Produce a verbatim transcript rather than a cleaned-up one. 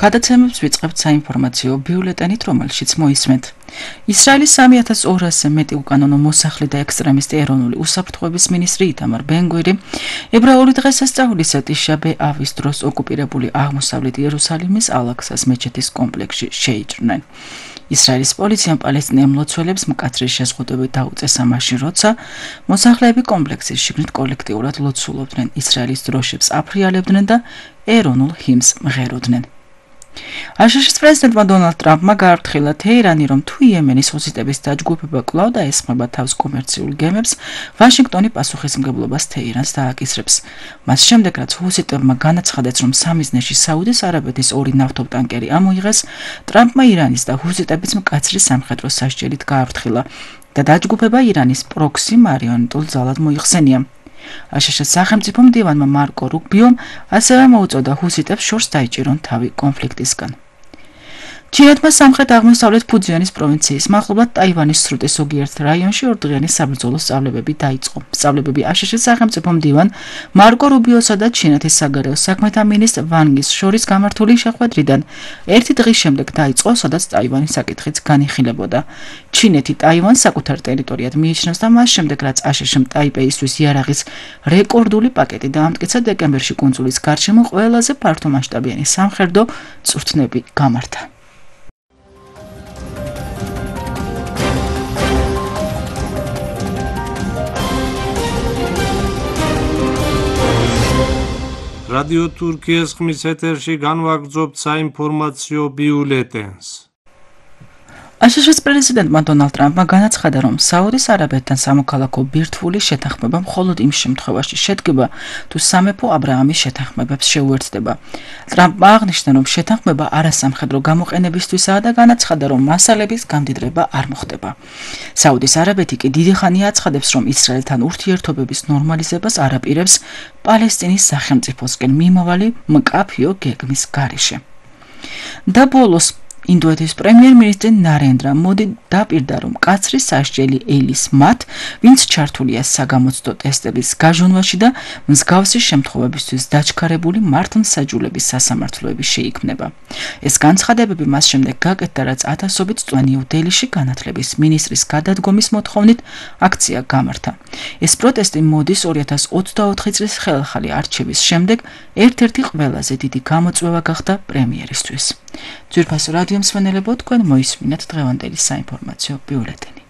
გადაცემებს ვიწყებთ საინფორმაციო ბიულეტენით, რომელშიც მოისმენთ. ისრაელის სამი ათას ორასზე მეტი უკანონო მოსახლე და ექსტრემისტი ეროვნული უსაფრთხოების მინისტრი ითამარ ბენ-გვირი ებრაული დღესასწაულის ტიშა ბეავის დროს ოკუპირებული აღმოსავლეთ იერუსალიმის ალაქსას მეჩეთის კომპლექსში შეიჭრნენ. ისრაელის პოლიციამ პალესტინელ მლოცველებს მკაცრი შეზღუდვები დაუწესა მაშინ, როცა მოსახლეები კომპლექსის შიგნით კოლექტიურად ლოცულობდნენ, ისრაელის დროშებს აფრიალებდნენ და ეროვნულ ჰიმნს მღეროდნენ. აშშ-ის პრეზიდენტმა დონალდ ტრამპმა გააფრთხილა თეირანი, რომ თუ იემენის ჰუსიტების დაჯგუფება კვლავ დაესხმება თავს კომერციულ გემებს, ვაშინგტონი პასუხისმგებლობას თეირანს დააკისრებს. მას შემდეგ, რაც ჰუსიტებმა განაცხადეს, რომ სამიზნეში საუდის არაბეთის ორი ნავთობტანკერი ამოიღეს, ტრამპმა ირანის და ჰუსიტების მკაცრი სამხედრო სასჯელით გააფრთხილა და დაჯგუფება ირანის პროქსი მარიონეტულ ძალად მოიხსენია. აშშ-ის სახელმწიფო მდივანმა მარკო რუბიომ ასევე მოუწოდა ჰუსიტებს შორს დაიჭირონ თავი კონფლიქტისგან. ჩინეთმა სამხრეთ-აღმოსავლეთ ფუძიანის პროვინციის მახლობლად ტაივანის სრუტის ზოგიერთ რაიონში ორდღიანი საბრძოლო სწავლებები დაიწყო. სწავლებები აშშ-ის სახელმწიფო მდივან მარკო რუბიოსა და ჩინეთის საგარეო საქმეთა მინისტრ ვანგ ის შორის გამართული შეხვედრიდან ერთი დღის შემდეგ დაიწყო, სადაც ტაივანის საკითხიც განიხილებოდა. ჩინეთი ტაივანს საკუთარ ტერიტორიად მიიჩნევს და მას შემდეგ, რაც აშშ-მ ტაიპეისთვის იარაღის რეკორდული პაკეტი დაამტკიცა, დეკემბერში კუნძულის გარშემო ყველაზე ფართომასშტაბიანი სამხედრო წვრთნები გამართა. რადიო თურქიის ხმის ეთერში განვაგრძობთ საინფორმაციო ბიულეტენს. აშშ-ის პრეზიდენტმა დონალდ ტრამპმა განაცხადა, რომ საუდის არაბეთთან სამოქალაქო ბირთვული შეთანხმება მხოლოდ იმ შემთხვევაში შედგება, თუ სამეფო აბრაამის შეთანხმებებს შეუერთდება. ტრამპმა აღნიშნა, რომ შეთანხმება არასამხედრო გამოყენებისთვისაა და განაცხადა, რომ მასალების გამდიდრება არ მოხდება. საუდის არაბეთი კი დიდი ხანია აცხადებს, რომ ისრაელთან ურთიერთობების ნორმალიზებას არ აპირებს პალესტინის სახელმწიფოსკენ მიმავალი მკაფიო გეგმის გარეშე. და ბოლოს ინდოეთის პრემიერ-მინისტრი ნარენდრა მოდი დაპირდა, რომ მკაცრი სასჯელი ელის მათ, ვინც ჩართულია საგამოცდო ტესტების გაჟონვაში და მსგავსი შემთხვევებისთვის დაჩქარებული მართლმსაჯულების სასამართლოები შეიქმნება. ეს განცხადებები მას შემდეგ გაკეთდა, რაც ათასობით წვნა ნიუ-დელიში განათლების მინისტრის გადადგომის მოთხოვნით აქცია გამართა. ეს პროტესტი მოდის ორი ათას ოცდაოთხი წლის ხელახალი არჩევის შემდეგ ერთ-ერთი ყველაზე დიდი გამოწვევა გახდა პრემიერისთვის. ძვირფასო რადიო მსმენელებო, თქვენ მოისმინეთ დღევანდელი საინფორმაციო ბიულეტენი.